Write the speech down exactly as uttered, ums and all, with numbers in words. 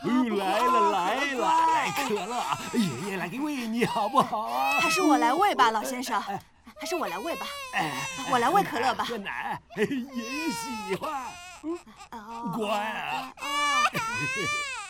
呦，来了来了，来可乐，爷爷来给喂你好不好啊？ 还是我来喂吧，老先生，还是我来喂吧。我来喂可乐吧。 喝奶，爷爷喜欢。乖啊。